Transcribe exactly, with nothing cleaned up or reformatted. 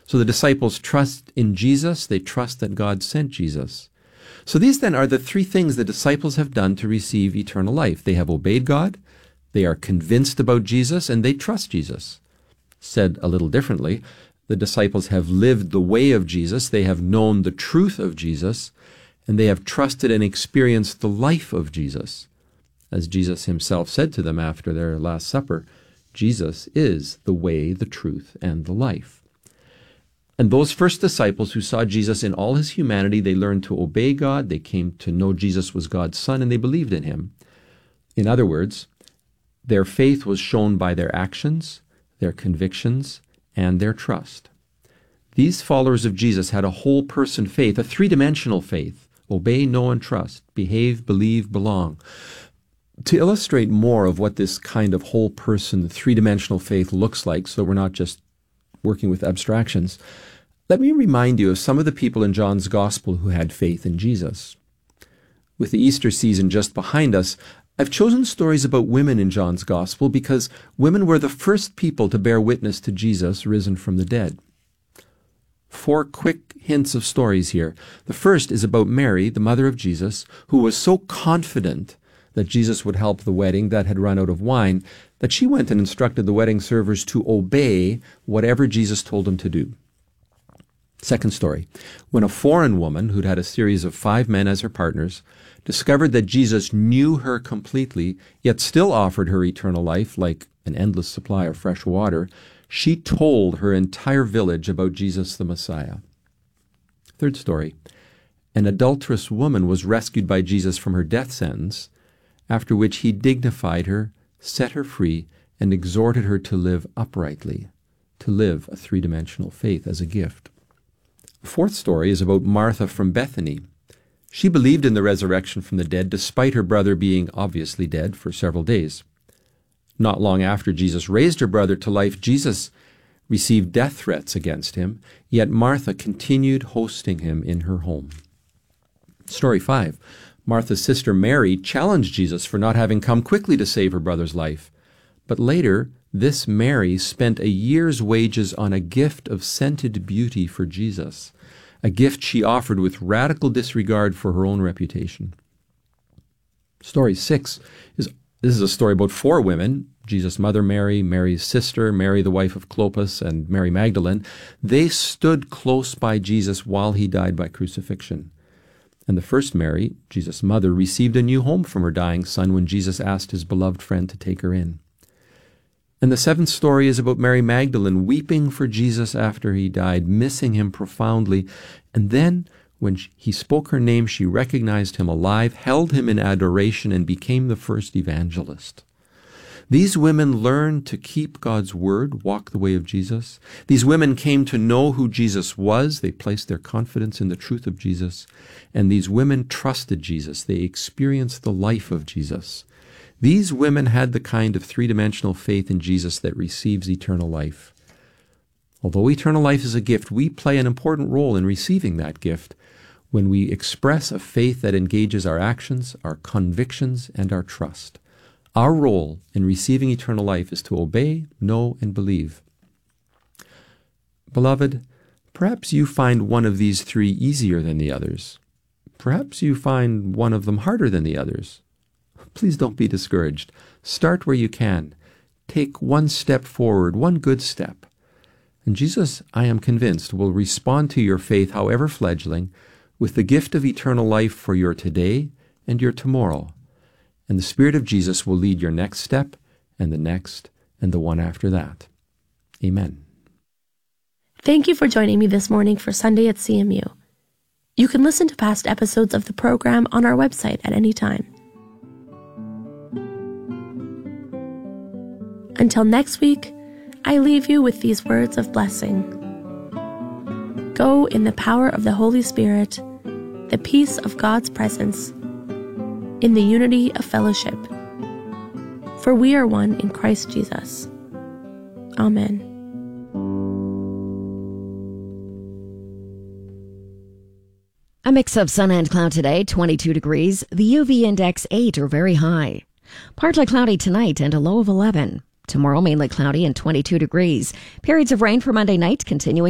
So the disciples trust in Jesus. They trust that God sent Jesus. So these then are the three things the disciples have done to receive eternal life. They have obeyed God, they are convinced about Jesus, and they trust Jesus. Said a little differently, the disciples have lived the way of Jesus, they have known the truth of Jesus, and they have trusted and experienced the life of Jesus. As Jesus himself said to them after their Last Supper, Jesus is the way, the truth, and the life. And those first disciples who saw Jesus in all his humanity, they learned to obey God, they came to know Jesus was God's Son, and they believed in him. In other words, their faith was shown by their actions, their convictions, and their trust. These followers of Jesus had a whole-person faith, a three-dimensional faith. Obey, know, and trust. Behave, believe, belong. To illustrate more of what this kind of whole-person, three-dimensional faith looks like, so we're not just working with abstractions, let me remind you of some of the people in John's Gospel who had faith in Jesus. With the Easter season just behind us, I've chosen stories about women in John's Gospel because women were the first people to bear witness to Jesus risen from the dead. Four quick hints of stories here. The first is about Mary, the mother of Jesus, who was so confident that Jesus would help the wedding that had run out of wine, that she went and instructed the wedding servers to obey whatever Jesus told them to do. Second story, when a foreign woman who'd had a series of five men as her partners discovered that Jesus knew her completely, yet still offered her eternal life like an endless supply of fresh water, she told her entire village about Jesus the Messiah. Third story, an adulterous woman was rescued by Jesus from her death sentence, after which he dignified her, set her free, and exhorted her to live uprightly, to live a three-dimensional faith as a gift. The fourth story is about Martha from Bethany. She believed in the resurrection from the dead, despite her brother being obviously dead for several days. Not long after Jesus raised her brother to life, Jesus received death threats against him, yet Martha continued hosting him in her home. Story five. Martha's sister Mary challenged Jesus for not having come quickly to save her brother's life. But later, this Mary spent a year's wages on a gift of scented beauty for Jesus, a gift she offered with radical disregard for her own reputation. Story six is this is a story about four women, Jesus' mother Mary, Mary's sister, Mary the wife of Clopas, and Mary Magdalene. They stood close by Jesus while he died by crucifixion. And the first Mary, Jesus' mother, received a new home from her dying son when Jesus asked his beloved friend to take her in. And the seventh story is about Mary Magdalene weeping for Jesus after he died, missing him profoundly. And then, when he spoke her name, she recognized him alive, held him in adoration, and became the first evangelist. These women learned to keep God's word, walk the way of Jesus. These women came to know who Jesus was. They placed their confidence in the truth of Jesus. And these women trusted Jesus. They experienced the life of Jesus. These women had the kind of three-dimensional faith in Jesus that receives eternal life. Although eternal life is a gift, we play an important role in receiving that gift when we express a faith that engages our actions, our convictions, and our trust. Our role in receiving eternal life is to obey, know, and believe. Beloved, perhaps you find one of these three easier than the others. Perhaps you find one of them harder than the others. Please don't be discouraged. Start where you can. Take one step forward, one good step. And Jesus, I am convinced, will respond to your faith, however fledgling, with the gift of eternal life for your today and your tomorrow. And the Spirit of Jesus will lead your next step, and the next, and the one after that. Amen. Thank you for joining me this morning for Sunday at C M U. You can listen to past episodes of the program on our website at any time. Until next week, I leave you with these words of blessing. Go in the power of the Holy Spirit, the peace of God's presence, in the unity of fellowship. For we are one in Christ Jesus. Amen. A mix of sun and cloud today, twenty-two degrees. The U V index eight or very high. Partly cloudy tonight and a low of eleven. Tomorrow mainly cloudy and twenty-two degrees. Periods of rain for Monday night continuing.